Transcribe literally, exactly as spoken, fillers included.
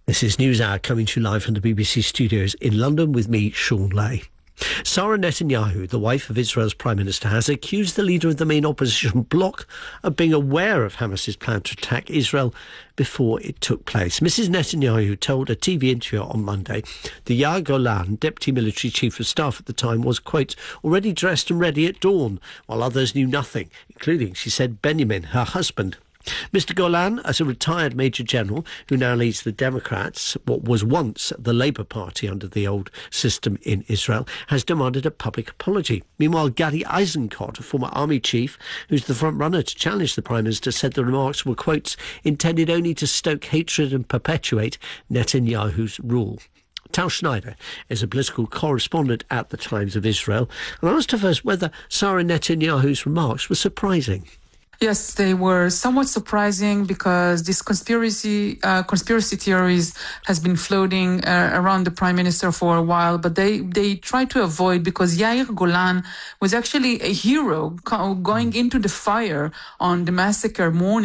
This is NewsHour coming to you live from the B B C studios in London with me, Sean Lay. Sarah Netanyahu, the wife of Israel's Prime Minister, has accused the leader of the main opposition bloc of being aware of Hamas's plan to attack Israel before it took place. Missus Netanyahu told a T V interview on Monday the Yair Golan, deputy military chief of staff at the time, was, quote, already dressed and ready at dawn, while others knew nothing, including, she said, Benjamin, her husband. Mister Golan, as a retired Major General who now leads the Democrats, what was once the Labour Party under the old system in Israel, has demanded a public apology. Meanwhile, Gadi Eisenkot, a former army chief who's the front runner to challenge the Prime Minister, said the remarks were, quotes, intended only to stoke hatred and perpetuate Netanyahu's rule. Tal Schneider is a political correspondent at the Times of Israel, and I asked her first whether Sarah Netanyahu's remarks were surprising. Yes, they were somewhat surprising because this conspiracy uh, conspiracy theories has been floating uh, around the Prime Minister for a while, but they, they tried to avoid, because Yair Golan was actually a hero going into the fire on the massacre morning.